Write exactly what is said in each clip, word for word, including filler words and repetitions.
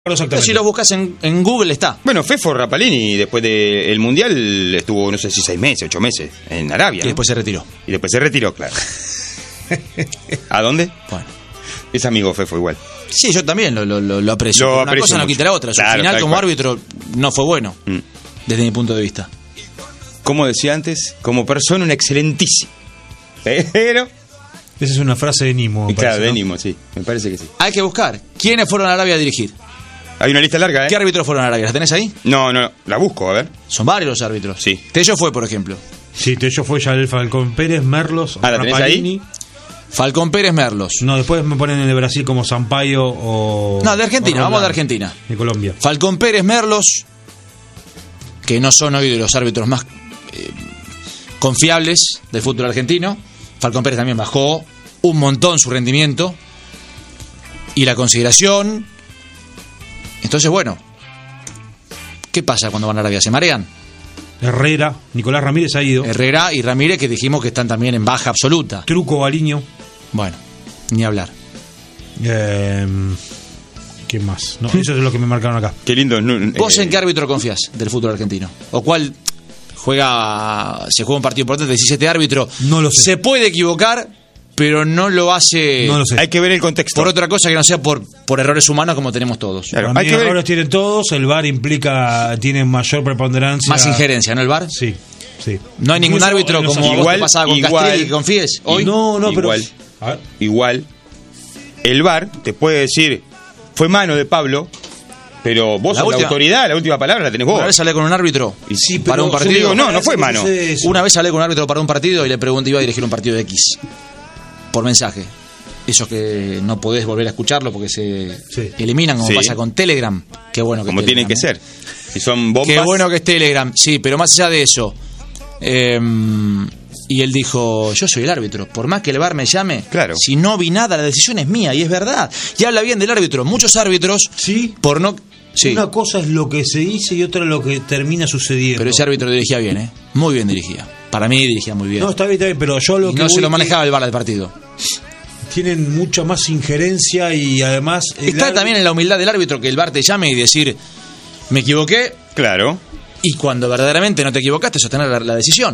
Pero si lo buscas en, en Google está. Bueno, Fefo Rapalini después del Mundial estuvo, no sé si seis meses, ocho meses en Arabia. Y después ¿no? se retiró. Y después se retiró, claro. ¿A dónde? Bueno. Es amigo Fefo igual. Sí, yo también lo, lo, lo aprecio. Lo Una aprecio cosa no mucho. quita la otra. Su Claro, final tal como cual. árbitro no fue bueno, Mm. desde mi punto de vista. Como decía antes, como persona, un excelentísimo. Pero... Esa es una frase de Nimo. me Claro, parece, de ¿no? Nimo, sí. Me parece que sí. Hay que buscar. ¿Quiénes fueron a Arabia a dirigir? Hay una lista larga, ¿eh? ¿Qué árbitros fueron a Arabia? ¿Las tenés ahí? No, no, la busco, a ver. Son varios los árbitros. Sí. Tello fue, por ejemplo. Sí, Tello fue ya el Falcón Pérez, Merlos, Ah, ¿la tenés Rapalini. Falcón Pérez, Merlos. No, después me ponen en el Brasil como Sampaio o... No, de Argentina, o vamos de Roldán, Argentina. De Colombia. Falcón Pérez, Merlos, que no son hoy de los árbitros más eh, confiables del fútbol argentino. Falcón Pérez también bajó un montón su rendimiento y la consideración. Entonces, bueno, ¿qué pasa cuando van a Arabia? ¿Se marean? Herrera, Nicolás Ramírez ha ido. Herrera y Ramírez, que dijimos que están también en baja absoluta. Truco Baliño. Bueno, ni hablar. Eh, ¿Qué más? No, eso es lo que me marcaron acá. Qué lindo. no, ¿Vos eh, en qué árbitro confías del fútbol argentino? ¿O cuál juega, se juega un partido importante, decís este árbitro? No lo sé. Se puede equivocar, pero no lo hace No lo sé. Hay que ver el contexto. por otra cosa que no sea por, por errores humanos como tenemos todos. Claro, Para hay mí que ver- errores tienen todos, el V A R implica, tiene mayor preponderancia. Más injerencia, ¿no, el V A R? Sí, sí. No hay ningún Incluso árbitro en los como vos igual- que pasaba con igual- Castrilli que confíes hoy. No, no, pero... Igual. A ver. Igual, el V A R te puede decir, fue mano de Pablo, pero vos La sos la última- autoridad, la última palabra la tenés vos. Una vez hablé con un árbitro Sí, para pero un yo partido. digo, no, no fue ¿cómo mano. sucede eso? Una vez hablé con un árbitro para un partido y le pregunté, iba a dirigir un partido de X. Por mensaje. Esos que no podés volver a escucharlo porque se Sí. eliminan, como Sí. pasa con Telegram. Qué bueno que Como es tienen que Telegram, ser. Si son bombas. ¿eh? Qué bueno que es Telegram. Sí, pero más allá de eso. eh, y él dijo, yo soy el árbitro. Por más que el V A R me llame, Claro. si no vi nada, la decisión es mía. Y es verdad. Y habla bien del árbitro. Muchos árbitros, Sí. por no... Sí, Una cosa es lo que se dice y otra es lo que termina sucediendo. pero ese árbitro dirigía bien, ¿eh? Muy bien dirigía. Para mí dirigía muy bien. No, está bien, está bien, pero yo lo Y que no se voy lo que manejaba el V A R del partido. tienen mucha más injerencia y además... el Está árbitro- también en la humildad del árbitro que el V A R te llame y decir, me equivoqué, Claro. y cuando verdaderamente no te equivocaste, sostener la, la decisión.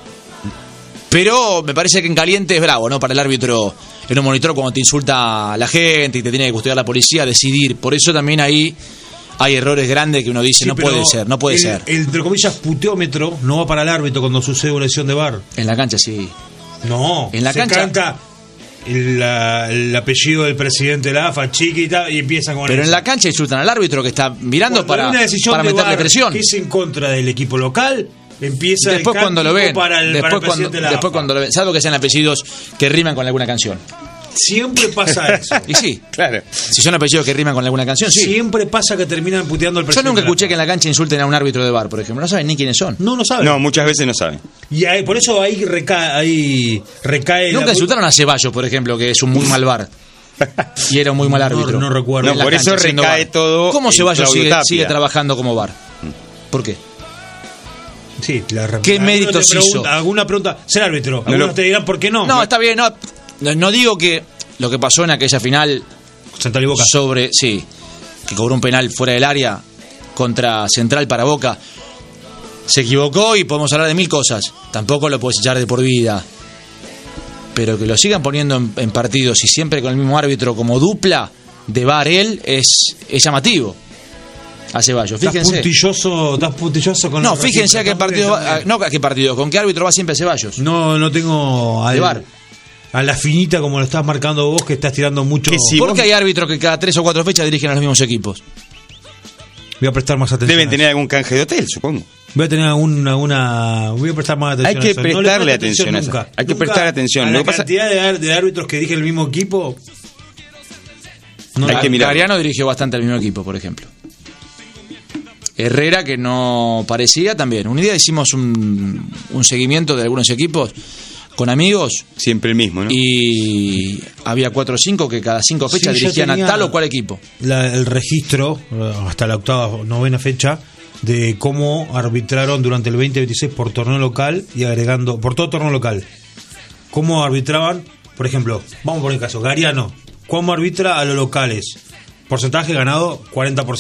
Pero me parece que en caliente es bravo, ¿no? Para el árbitro en un monitor cuando te insulta a la gente y te tiene que custodiar la policía, decidir. Por eso también ahí hay errores grandes que uno dice, Sí, no pero puede ser, no puede el, ser. El, entre comillas, puteómetro no va para el árbitro cuando sucede una lesión de V A R. En la cancha sí. No, En la se cancha- canta el, la- el apellido del presidente de la A F A, chiquita, y empiezan con Pero eso. en la cancha insultan al árbitro que está mirando Cuando hay para, una decisión para de meterle V A R presión. que es en contra del equipo local, empieza Después el cuando lo cántico ven, para el, para después, el cuando, presidente de la después A F A. cuando lo ven, salvo que sean apellidos que riman con alguna canción. Siempre pasa eso. Y sí, Claro. si son apellidos que riman con alguna canción, sí. Siempre pasa que terminan puteando al Yo presidente. nunca de la escuché A que F A. en la cancha insulten a un árbitro de V A R, por ejemplo. No saben ni quiénes son. No, no saben. No, muchas veces no saben. Y ahí- por eso ahí recae, ahí recae Nunca la- insultaron a Ceballos, por ejemplo, que es un muy mal V A R. Y era un muy mal No, árbitro. no recuerdo. No, En la por eso cancha, siendo recae V A R. todo ¿Cómo en Ceballos Claudio sigue, Tapia. sigue trabajando como V A R? ¿Por qué? Sí, la re- ¿Qué algunos méritos te preguntan- hizo? Alguna pregunta. Ser árbitro. Algunos lo- te dirán por qué no. No, está bien, no, no, no digo que lo que pasó en aquella final Central y Boca. sobre, sí, que cobró un penal fuera del área contra Central para Boca, se equivocó y podemos hablar de mil cosas. Tampoco lo puedes echar de por vida. Pero que lo sigan poniendo en, en partidos y siempre con el mismo árbitro como dupla de V A R él es, es llamativo. A Ceballos, Estás fíjense. puntilloso, estás puntilloso con No, los fíjense a qué registros partido, también. va- no a qué partido, con qué árbitro va siempre Ceballos. No, no tengo al- De V A R. a la finita como lo estás marcando vos, que estás tirando mucho. Que sí. ¿Por vos- qué hay árbitros que cada tres o cuatro fechas dirigen a los mismos equipos? Voy a prestar más atención. Deben a tener eso. algún canje de hotel, supongo. Voy a tener alguna, alguna- voy a prestar más atención. Hay que a eso. No le prestarle presto atención a eso. nunca. Hay que Nunca prestar atención. A Lo la que pasa- cantidad de, ar- de árbitros que dirigen el mismo equipo. No Hay la- que mirar. Gariano dirigió bastante al mismo equipo, por ejemplo. Herrera, que no parecía, también. Un día hicimos un, un seguimiento de algunos equipos con amigos Siempre el mismo, ¿no? y había cuatro o cinco que cada cinco fechas Sí, yo dirigían tenía a tal o cual equipo. la- el registro, eh, hasta la octava, novena fecha, de cómo arbitraron durante el veinte veintiséis por torneo local y agregando, por todo torneo local. Cómo arbitraban, por ejemplo, vamos por el caso, Gariano, cómo arbitra a los locales. Porcentaje ganado cuarenta por ciento.